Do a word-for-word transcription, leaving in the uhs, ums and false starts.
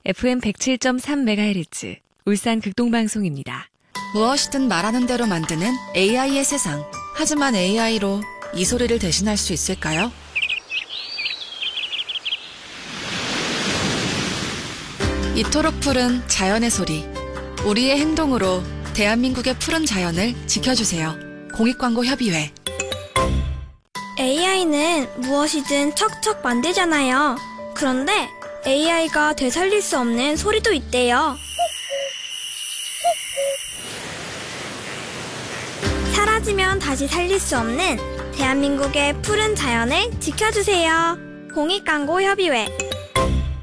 에프엠 백칠 점 삼 메가헤르츠 울산 극동방송입니다. 무엇이든 말하는 대로 만드는 에이아이의 세상. 하지만 에이아이로 이 소리를 대신할 수 있을까요? 이토록 푸른 자연의 소리. 우리의 행동으로 대한민국의 푸른 자연을 지켜주세요. 공익광고협의회. 에이아이는 무엇이든 척척 만들잖아요. 그런데 에이아이가 되살릴 수 없는 소리도 있대요. 사라지면 다시 살릴 수 없는 대한민국의 푸른 자연을 지켜주세요. 공익광고협의회.